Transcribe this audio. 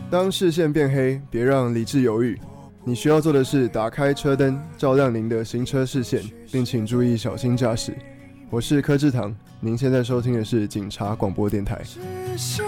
当视线变黑，别让理智犹豫。你需要做的是打开车灯，照亮您的行车视线，并请注意小心驾驶。我是柯志堂，您现在收听的是警察广播电台。